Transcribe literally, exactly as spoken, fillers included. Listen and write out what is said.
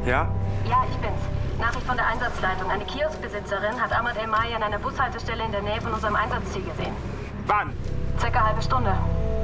Ja? Ja, ich bin's. Nachricht von der Einsatzleitung. Eine Kioskbesitzerin hat Ahmad El Maya an einer Bushaltestelle in der Nähe von unserem Einsatzziel gesehen. Wann? Circa eine halbe Stunde.